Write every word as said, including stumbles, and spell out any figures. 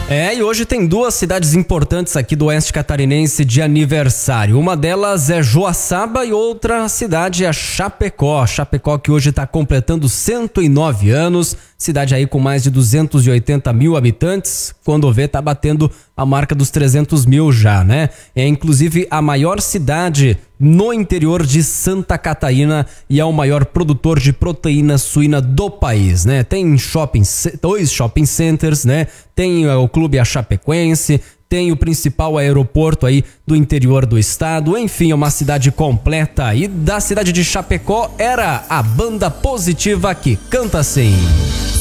É, e hoje tem duas cidades importantes aqui do oeste catarinense de aniversário. Uma delas é Joaçaba e outra cidade é Chapecó. Chapecó que hoje está completando cento e nove anos, cidade aí com mais de duzentos e oitenta mil habitantes, quando vê tá batendo a marca dos trezentos mil já, né? É inclusive a maior cidade no interior de Santa Catarina e é o maior produtor de proteína suína do país, né? Tem shopping, dois shopping centers, né? Tem o Clube A Chapecoense, tem o principal aeroporto aí do interior do estado, enfim, é uma cidade completa. E da cidade de Chapecó era a Banda Positiva que canta assim.